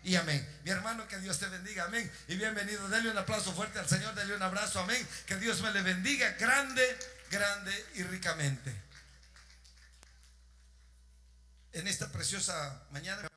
y amén. Mi hermano, que Dios te bendiga, amén. Y bienvenido, denle un aplauso fuerte al Señor, denle un abrazo, amén. Que Dios me le bendiga grande, grande y ricamente. En esta preciosa mañana